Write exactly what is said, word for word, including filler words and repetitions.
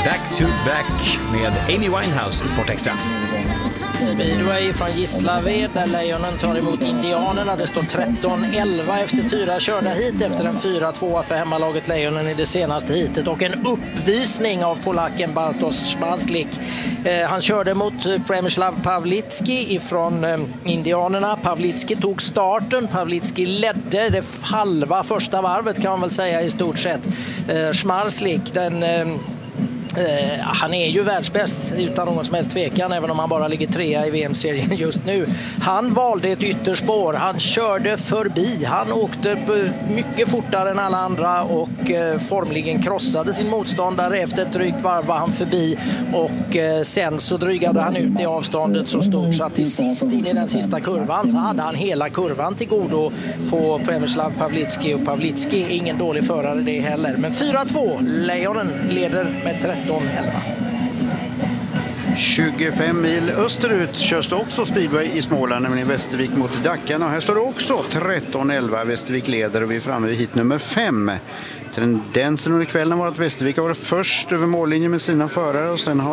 Back to Back med Amy Winehouse i Sport Extra. Speedway från Gislaved där Lejonen tar emot Indianerna. Det står tretton elva efter fyra körda hit efter en fyra två för hemmalaget Lejonen i det senaste hitet och en uppvisning av polacken Bartosz Szmaslik. Eh, han körde mot Przemysław Pawlicki ifrån eh, Indianerna. Pawlicki tog starten. Pawlicki ledde det halva första varvet kan man väl säga i stort sett. Eh, Szmaslik, den eh, Uh, han är ju världsbäst utan någon som helst tvekan, även om han bara ligger trea i V M-serien just nu. Han valde ett ytterspår, han körde förbi, han åkte mycket fortare än alla andra och uh, formligen krossade sin motståndare. Efter ett drygt varv var han förbi och uh, sen så drygade han ut i avståndet så stort så att till sist in i den sista kurvan så hade han hela kurvan till godo på Przemysław Pawlicki, och Pawlicki är ingen dålig förare det heller. Men fyra två, Lejonen leder med tretton elva. tjugofem mil österut körs det också speedway i Småland, nämligen Västervik mot Dackarna. Här står det också tretton elva. Västervik leder och vi är framme vid hit nummer fem. Tendensen under kvällen var att Västervik har varit först över mållinjen med sina förare och sen har